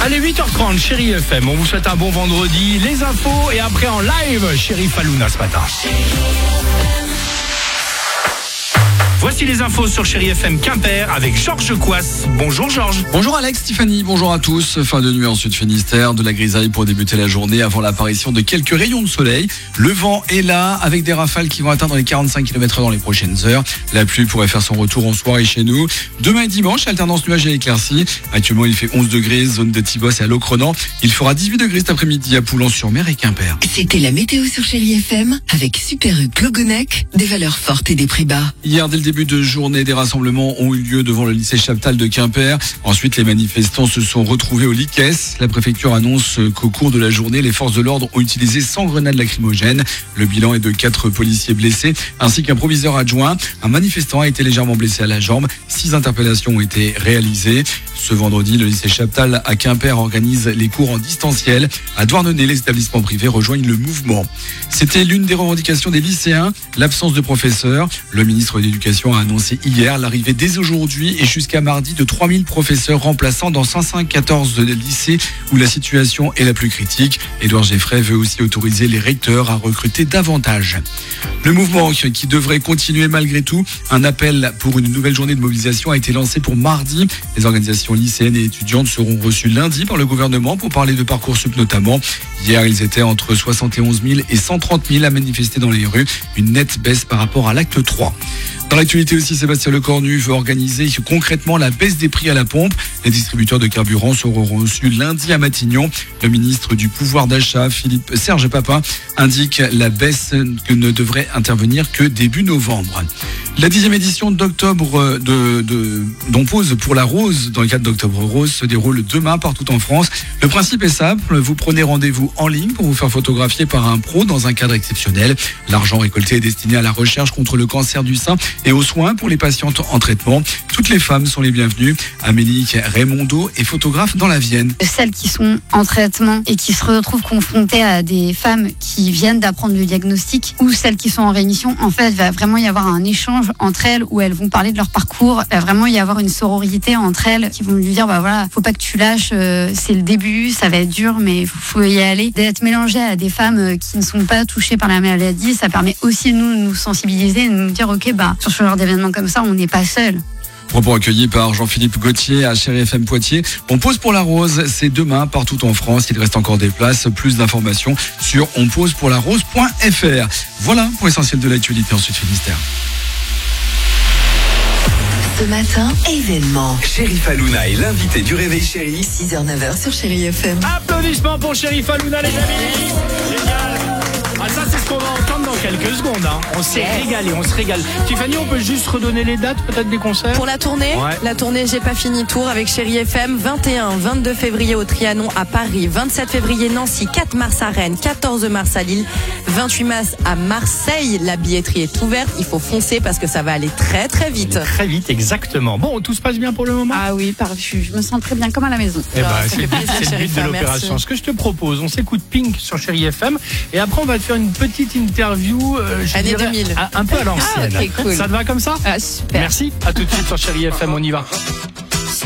Allez, 8h30, Chérie FM. On vous souhaite un bon vendredi. Les infos et après en live, Chérif Halouna ce matin. Voici les infos sur Chérie FM Quimper avec Georges Couas. Bonjour Georges. Bonjour Alex, Tiffany, bonjour à tous. Fin de nuit en Sud-Finistère, de la grisaille pour débuter la journée avant l'apparition de quelques rayons de soleil. Le vent est là avec des rafales qui vont atteindre les 45 km/h dans les prochaines heures. La pluie pourrait faire son retour en soirée chez nous. Demain et dimanche, alternance nuages et éclaircies. Actuellement, il fait 11 degrés, zone de Thibos et à Locronan. Il fera 18 degrés cet après-midi à Poulan-sur-Mer et Quimper. C'était la météo sur Chérie FM avec Super U Clogonac, des valeurs fortes et des prix bas. Hier, dès le début de journée, des rassemblements ont eu lieu devant le lycée Chaptal de Quimper. Ensuite, les manifestants se sont retrouvés au Liquès. La préfecture annonce qu'au cours de la journée, les forces de l'ordre ont utilisé 100 grenades lacrymogènes. Le bilan est de 4 policiers blessés ainsi qu'un proviseur adjoint. Un manifestant a été légèrement blessé à la jambe. 6 interpellations ont été réalisées. Ce vendredi, le lycée Chaptal à Quimper organise les cours en distanciel. À Douarnenez, les établissements privés rejoignent le mouvement. C'était l'une des revendications des lycéens, l'absence de professeurs. Le ministre de l'Éducation a annoncé hier l'arrivée dès aujourd'hui et jusqu'à mardi de 3000 professeurs remplaçants dans 514 lycées où la situation est la plus critique. Édouard Geffray veut aussi autoriser les recteurs à recruter davantage. Le mouvement qui devrait continuer malgré tout, un appel pour une nouvelle journée de mobilisation a été lancé pour mardi. Les organisations lycéennes et étudiantes seront reçues lundi par le gouvernement pour parler de Parcoursup notamment. Hier, ils étaient entre 71 000 et 130 000 à manifester dans les rues, une nette baisse par rapport à l'acte 3. Dans l'actualité aussi, Sébastien Lecornu veut organiser concrètement la baisse des prix à la pompe. Les distributeurs de carburant seront reçus lundi à Matignon. Le ministre du pouvoir d'achat, Serge Papin, indique la baisse que ne devrait intervenir que début novembre. La 10e édition d'octobre d'Ompose pour la Rose, dans le cadre d'Octobre Rose, se déroule demain partout en France. Le principe est simple, vous prenez rendez-vous en ligne pour vous faire photographier par un pro dans un cadre exceptionnel. L'argent récolté est destiné à la recherche contre le cancer du sein et aux soins pour les patientes en traitement. Toutes les femmes sont les bienvenues. Amélie Raymondo est photographe dans la Vienne. Celles qui sont en traitement et qui se retrouvent confrontées à des femmes qui viennent d'apprendre le diagnostic ou celles qui sont en rémission, en fait, il va vraiment y avoir un échange entre elles où elles vont parler de leur parcours. Il va vraiment y avoir une sororité entre elles qui vont lui dire, voilà, faut pas que tu lâches, c'est le début, ça va être dur, mais faut y aller. D'être mélangé à des femmes qui ne sont pas touchées par la maladie, ça permet aussi de nous sensibiliser, de nous dire, sur ce genre d'événements comme ça, on n'est pas seul. Propos accueillis par Jean-Philippe Gauthier à Chérie FM Poitiers. On pose pour la rose, c'est demain partout en France. Il reste encore des places. Plus d'informations sur onposepourlarose.fr. Voilà pour l'essentiel de l'actualité en Sud-Finistère. Ce matin, événement. Chérif Halouna est l'invité du Réveil Chéri. 6h-9h sur Chérie FM. Applaudissements pour Chérif Halouna, les amis. Génial. Ah, ça, c'est ce qu'on va entendre dans quelques secondes. On s'est régalé, on se régale. Tiffany, on peut juste redonner les dates peut-être des concerts pour la tournée. Ouais. La tournée J'ai pas fini tour avec Chérie FM. 21, 22 février au Trianon à Paris, 27 février Nancy, 4 mars à Rennes, 14 mars à Lille, 28 mars à Marseille. La billetterie est ouverte, il faut foncer parce que ça va aller très très vite. Très vite, exactement. Bon, tout se passe bien pour le moment? Ah oui, je me sens très bien comme à la maison. C'est le but de l'opération. Ce que je te propose, on s'écoute Pink sur Chérie FM et après on va te faire une petite interview, année 2000. Un peu à l'ancienne. Ah, okay, cool. Ça te va comme ça? Ah, super. Merci, à tout de suite sur Chérie FM, on y va.